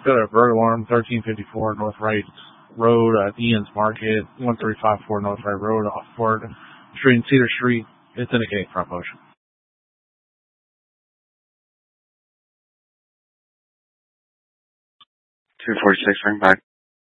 Got a burglar alarm, 1354 North Wright Road at Ian's Market, 1354 North Wright Road off Ford Street and Cedar Street. It's indicating front motion. 246, ring back.